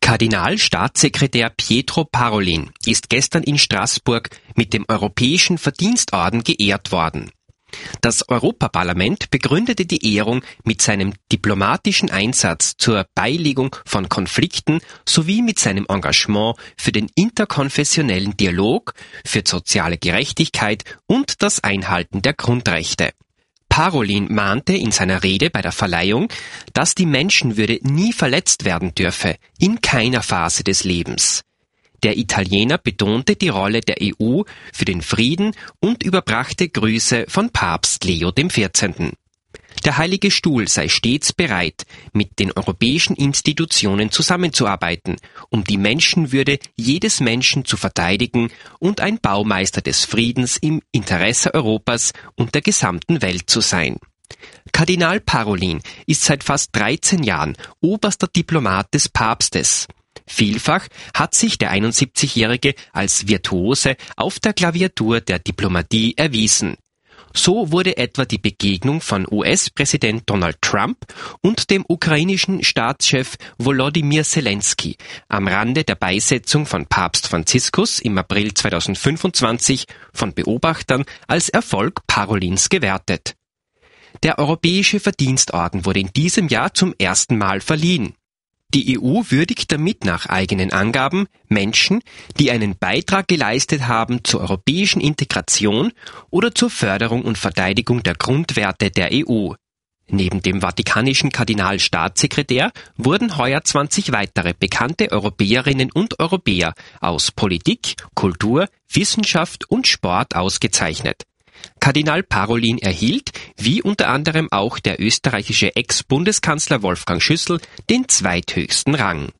Kardinalstaatssekretär Pietro Parolin ist gestern in Straßburg mit dem Europäischen Verdienstorden geehrt worden. Das Europaparlament begründete die Ehrung mit seinem diplomatischen Einsatz zur Beilegung von Konflikten sowie mit seinem Engagement für den interkonfessionellen Dialog, für soziale Gerechtigkeit und das Einhalten der Grundrechte. Parolin mahnte in seiner Rede bei der Verleihung, dass die Menschenwürde nie verletzt werden dürfe, in keiner Phase des Lebens. Der Italiener betonte die Rolle der EU für den Frieden und überbrachte Grüße von Papst Leo XIV. Der Heilige Stuhl sei stets bereit, mit den europäischen Institutionen zusammenzuarbeiten, um die Menschenwürde jedes Menschen zu verteidigen und ein Baumeister des Friedens im Interesse Europas und der gesamten Welt zu sein. Kardinal Parolin ist seit fast 13 Jahren oberster Diplomat des Papstes. Vielfach hat sich der 71-Jährige als Virtuose auf der Klaviatur der Diplomatie erwiesen. So wurde etwa die Begegnung von US-Präsident Donald Trump und dem ukrainischen Staatschef Volodymyr Zelensky am Rande der Beisetzung von Papst Franziskus im April 2025 von Beobachtern als Erfolg Parolins gewertet. Der Europäische Verdienstorden wurde in diesem Jahr zum ersten Mal verliehen. Die EU würdigt damit nach eigenen Angaben Menschen, die einen Beitrag geleistet haben zur europäischen Integration oder zur Förderung und Verteidigung der Grundwerte der EU. Neben dem vatikanischen Kardinalstaatssekretär wurden heuer 20 weitere bekannte Europäerinnen und Europäer aus Politik, Kultur, Wissenschaft und Sport ausgezeichnet. Kardinal Parolin erhielt, wie unter anderem auch der österreichische Ex-Bundeskanzler Wolfgang Schüssel, den zweithöchsten Rang.